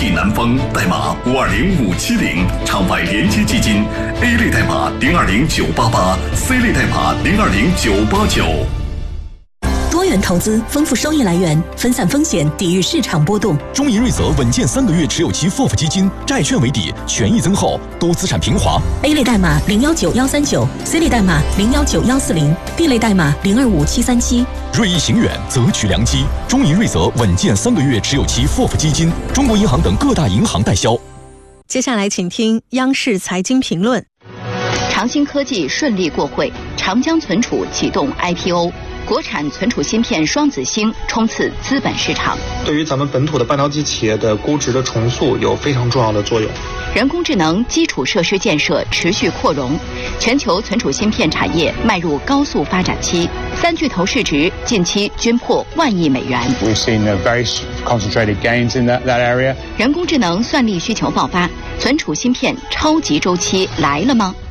济南方代码520570，场外连接基金 A 类代码020988，C 类代码020989。 多元投资，丰富收益来源，分散风险，抵御市场波动。 中银瑞泽稳健3个月持有期 FOF 基金，债券为底，权益增厚，多资产平滑。 A 类代码019139，C 类代码019140，D 类代码025737。 锐意行远，择取良机。中银瑞泽稳健3个月持有期 FOF 基金，中国银行等各大银行代销。 接下来请听央视财经评论。 长兴科技顺利过会，长江存储启动 IPO。国产存储芯片双子星冲刺资本市场， 对于咱们本土的半导体企业的估值的重塑有非常重要的作用。 人工智能基础设施建设持续扩容，全球存储芯片产业迈入高速发展期，3巨头市值近期均破1万亿美元。 We've seen very concentrated gains in that area. 人工智能算力需求爆发，存储芯片超级周期来了吗？